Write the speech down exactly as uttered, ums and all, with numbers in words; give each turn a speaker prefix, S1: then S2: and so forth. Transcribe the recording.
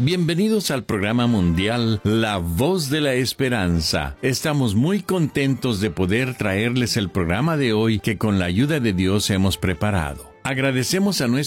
S1: Bienvenidos al programa mundial La Voz de la Esperanza. Estamos muy contentos de poder traerles el programa de hoy que con la ayuda de Dios hemos preparado. Agradecemos a nuestro